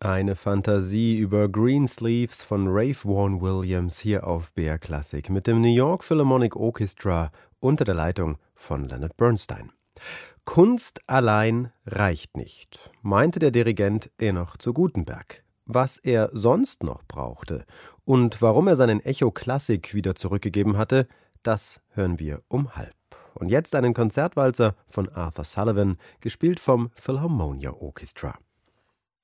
Eine Fantasie über Greensleeves von Ralph Vaughan Williams hier auf BR Classic mit dem New York Philharmonic Orchestra unter der Leitung von Leonard Bernstein. Kunst allein reicht nicht, meinte der Dirigent Enoch zu Gutenberg. Was er sonst noch brauchte und warum er seinen Echo Klassik wieder zurückgegeben hatte, das hören wir um halb. Und jetzt einen Konzertwalzer von Arthur Sullivan, gespielt vom Philharmonia Orchestra.